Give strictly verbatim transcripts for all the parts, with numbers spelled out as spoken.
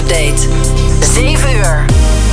Nieuwsupdate. zeven uur.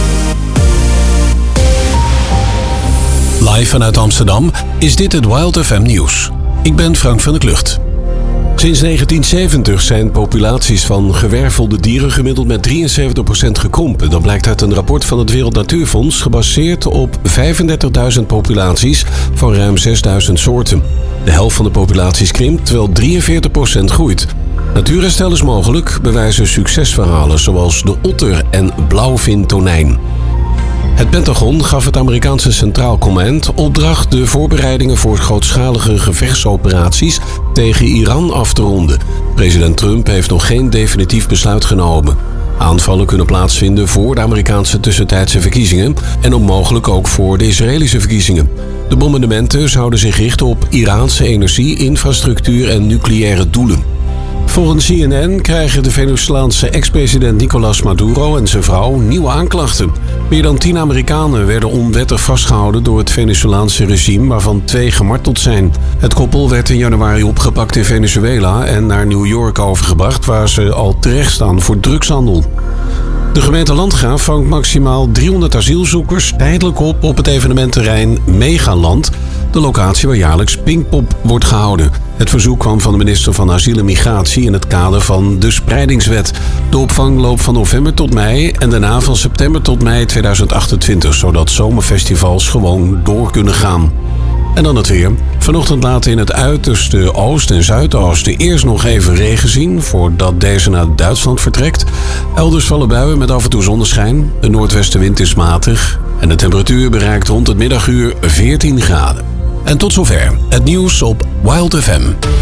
Live vanuit Amsterdam is dit het Wild F M nieuws. Ik ben Frank van der Klucht. Sinds negentien zeventig zijn populaties van gewervelde dieren gemiddeld met drieënzeventig procent gekrompen. Dat blijkt uit een rapport van het Wereld Natuurfonds, gebaseerd op vijfendertigduizend populaties van ruim zesduizend soorten. De helft van de populaties krimpt, terwijl drieënveertig procent groeit. Natuurherstel is mogelijk, bewijzen succesverhalen zoals de otter en blauwvintonijn. Het Pentagon gaf het Amerikaanse Centraal Command opdracht de voorbereidingen voor grootschalige gevechtsoperaties tegen Iran af te ronden. President Trump heeft nog geen definitief besluit genomen. Aanvallen kunnen plaatsvinden voor de Amerikaanse tussentijdse verkiezingen en ook mogelijk ook voor de Israëlische verkiezingen. De bombardementen zouden zich richten op Iraanse energie, infrastructuur en nucleaire doelen. Volgens C N N krijgen de Venezolaanse ex-president Nicolás Maduro en zijn vrouw nieuwe aanklachten. Meer dan tien Amerikanen werden onwettig vastgehouden door het Venezolaanse regime, waarvan twee gemarteld zijn. Het koppel werd in januari opgepakt in Venezuela en naar New York overgebracht, waar ze al terecht staan voor drugshandel. De gemeente Landgraaf vangt maximaal driehonderd asielzoekers tijdelijk op op het evenementterrein Megaland, de locatie waar jaarlijks Pinkpop wordt gehouden. Het verzoek kwam van de minister van Asiel en Migratie in het kader van de Spreidingswet. De opvang loopt van november tot mei en daarna van september tot mei tweeduizend achtentwintig, zodat zomerfestivals gewoon door kunnen gaan. En dan het weer. Vanochtend laten in het uiterste oost- en zuidoosten eerst nog even regen zien, voordat deze naar Duitsland vertrekt. Elders vallen buien met af en toe zonneschijn. De noordwestenwind is matig en de temperatuur bereikt rond het middaguur veertien graden. En tot zover het nieuws op Wild F M.